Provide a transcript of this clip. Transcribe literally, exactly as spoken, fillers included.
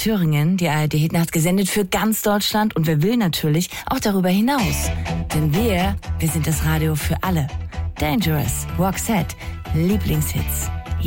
Thüringen. Die A R D hat gesendet für ganz Deutschland und wer will natürlich auch darüber hinaus. Denn wir, wir sind das Radio für alle. Dangerous, Roxette, Lieblingshits.